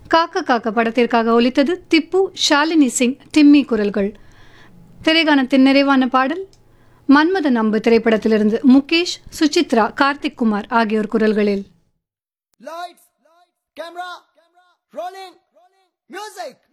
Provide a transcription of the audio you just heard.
காக்க காக்க படத்திற்காக ஒலித்தது திப்பு, ஷாலினி சிங், டிம்மி குரல்கள். திரைகாணத்தின் நிறைவான பாடல் மன்மத நம்பு திரைப்படத்திலிருந்து முகேஷ், சுசித்ரா, கார்த்திக் குமார் ஆகியோர் குரல்களில். Lights, camera, rolling, music.